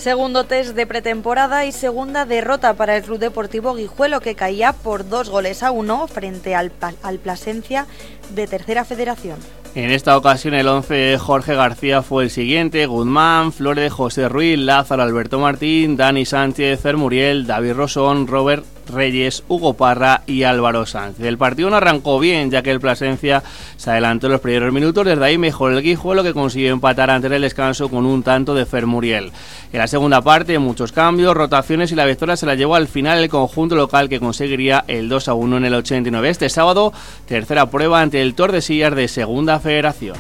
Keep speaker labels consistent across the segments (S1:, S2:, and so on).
S1: Segundo test de pretemporada y segunda derrota para el Club Deportivo Guijuelo, que caía por 2-1 frente al Plasencia de Tercera Federación.
S2: En esta ocasión el 11 de Jorge García fue el siguiente: Guzmán, Flores, José Ruiz, Lázaro, Alberto Martín, Dani Sánchez, Fer Muriel, David Rosón, Robert Reyes, Hugo Parra y Álvaro Sánchez. El partido no arrancó bien, ya que el Plasencia se adelantó en los primeros minutos. Desde ahí mejoró el Guijuelo, que consiguió empatar antes del descanso con un tanto de Fer Muriel. En la segunda parte, muchos cambios, rotaciones, y la victoria se la llevó al final el conjunto local, que conseguiría el 2-1 en el 89. Este sábado, tercera prueba ante el Tordesillas de Segunda Federación.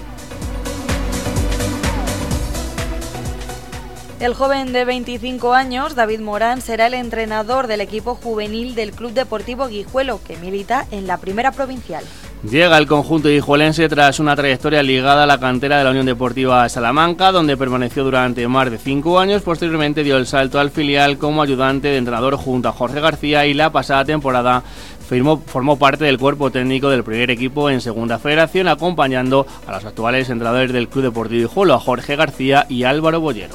S1: El joven de 25 años, David Morán, será el entrenador del equipo juvenil del Club Deportivo Guijuelo, que milita en la Primera Provincial.
S2: Llega el conjunto guijuelense tras una trayectoria ligada a la cantera de la Unión Deportiva Salamanca, donde permaneció durante más de 5 años. Posteriormente dio el salto al filial como ayudante de entrenador junto a Jorge García, y la pasada temporada formó parte del cuerpo técnico del primer equipo en Segunda Federación, acompañando a los actuales entrenadores del Club Deportivo Guijuelo, a Jorge García y Álvaro Bollero.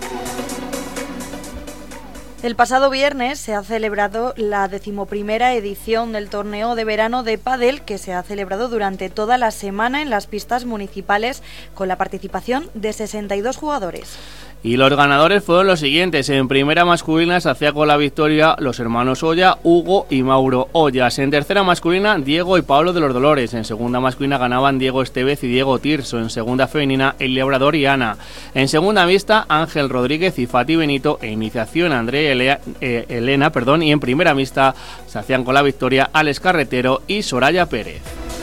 S1: El pasado viernes se ha celebrado la 11ª edición del torneo de verano de pádel, que se ha celebrado durante toda la semana en las pistas municipales, con la participación de 62 jugadores.
S2: Y los ganadores fueron los siguientes. En primera masculina se hacía con la victoria los hermanos Oya, Hugo y Mauro Ollas. En tercera masculina, Diego y Pablo de los Dolores. En segunda masculina ganaban Diego Estevez y Diego Tirso. En segunda femenina, El Labrador y Ana. En segunda mixta, Ángel Rodríguez y Fati Benito. E iniciación, André Elena. Y en primera mixta se hacían con la victoria Alex Carretero y Soraya Pérez.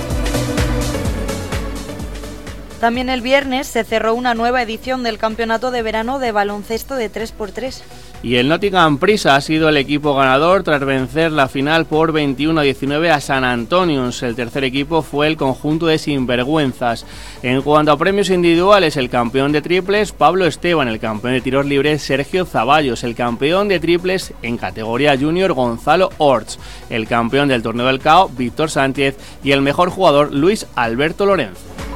S1: También el viernes se cerró una nueva edición del campeonato de verano de baloncesto de 3x3.
S2: Y el Nottingham Prisa ha sido el equipo ganador tras vencer la final por 21-19 a San Antonio. El tercer equipo fue el conjunto de Sinvergüenzas. En cuanto a premios individuales, el campeón de triples, Pablo Esteban; el campeón de tiros libres, Sergio Zaballos; el campeón de triples en categoría junior, Gonzalo Orts; el campeón del torneo del CAO, Víctor Sánchez; y el mejor jugador, Luis Alberto Lorenzo.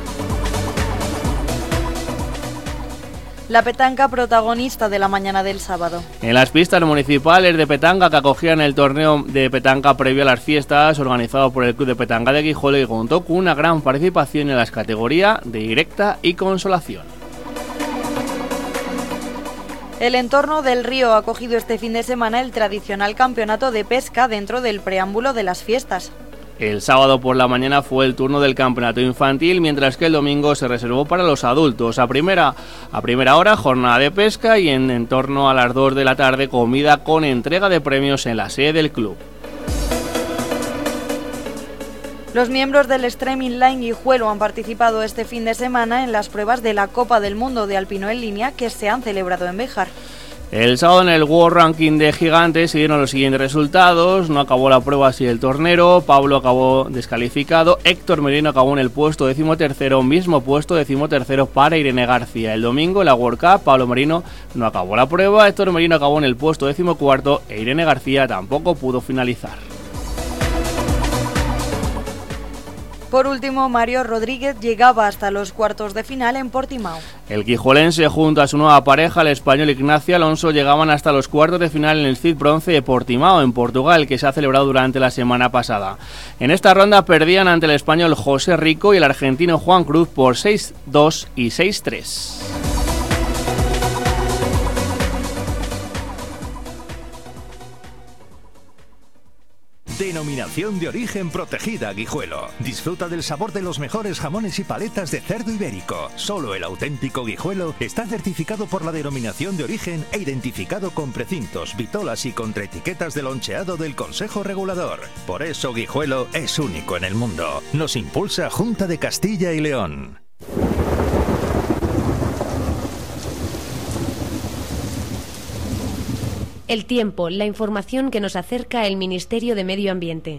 S1: La petanca protagonista de la mañana del sábado.
S2: En las pistas municipales de petanca que acogían el torneo de petanca previo a las fiestas, organizado por el Club de Petanca de Guijuelo, y contó con una gran participación en las categorías de directa y consolación.
S1: El entorno del río ha acogido este fin de semana el tradicional campeonato de pesca dentro del preámbulo de las fiestas.
S2: El sábado por la mañana fue el turno del campeonato infantil, mientras que el domingo se reservó para los adultos. A primera hora, jornada de pesca, y en torno a las 2 de la tarde, comida con entrega de premios en la sede del club.
S1: Los miembros del Extreme Inline Guijuelo han participado este fin de semana en las pruebas de la Copa del Mundo de Alpino en línea, que se han celebrado en Béjar.
S2: El sábado en el World Ranking de Gigantes se dieron los siguientes resultados. No acabó la prueba así el tornero. Pablo acabó descalificado. Héctor Merino acabó en el puesto 13º, mismo puesto 13º para Irene García. El domingo en la World Cup, Pablo Merino no acabó la prueba. Héctor Merino acabó en el puesto 14º e Irene García tampoco pudo finalizar.
S1: Por último, Mario Rodríguez llegaba hasta los cuartos de final en Portimao.
S2: El guijuelense junto a su nueva pareja, el español Ignacio Alonso, llegaban hasta los cuartos de final en el CID Bronce de Portimao, en Portugal, que se ha celebrado durante la semana pasada. En esta ronda perdían ante el español José Rico y el argentino Juan Cruz por 6-2 y 6-3.
S3: Denominación de origen protegida Guijuelo. Disfruta del sabor de los mejores jamones y paletas de cerdo ibérico. Solo el auténtico Guijuelo está certificado por la denominación de origen e identificado con precintos, vitolas y contraetiquetas de loncheado del Consejo Regulador. Por eso Guijuelo es único en el mundo. Nos impulsa Junta de Castilla y León.
S4: El tiempo, la información que nos acerca el Ministerio de Medio Ambiente.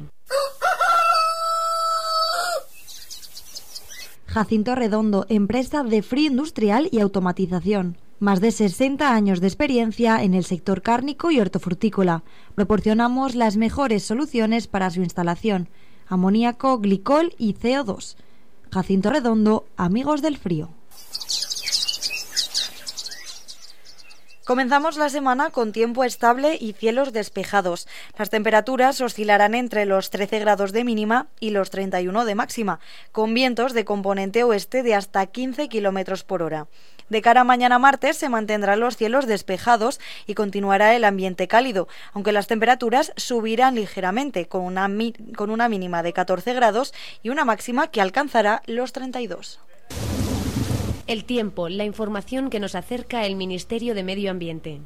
S1: Jacinto Redondo, empresa de frío industrial y automatización. Más de 60 años de experiencia en el sector cárnico y hortofrutícola. Proporcionamos las mejores soluciones para su instalación: amoníaco, glicol y CO2. Jacinto Redondo, amigos del frío. Comenzamos la semana con tiempo estable y cielos despejados. Las temperaturas oscilarán entre los 13 grados de mínima y los 31 de máxima, con vientos de componente oeste de hasta 15 kilómetros por hora. De cara a mañana martes se mantendrán los cielos despejados y continuará el ambiente cálido, aunque las temperaturas subirán ligeramente, con una mínima de 14 grados y una máxima que alcanzará los 32.
S4: El tiempo, la información que nos acerca el Ministerio de Medio Ambiente.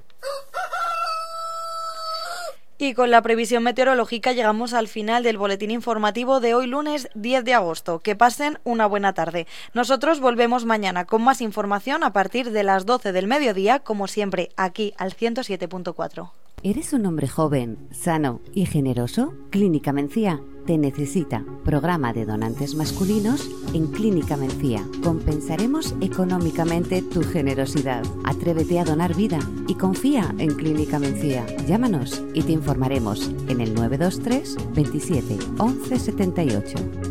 S1: Y con la previsión meteorológica llegamos al final del boletín informativo de hoy lunes 10 de agosto. Que pasen una buena tarde. Nosotros volvemos mañana con más información a partir de las 12 del mediodía, como siempre, aquí al 107.4.
S5: ¿Eres un hombre joven, sano y generoso? Clínica Mencía te necesita. Programa de donantes masculinos en Clínica Mencía. Compensaremos económicamente tu generosidad. Atrévete a donar vida y confía en Clínica Mencía. Llámanos y te informaremos en el 923 27 11 78.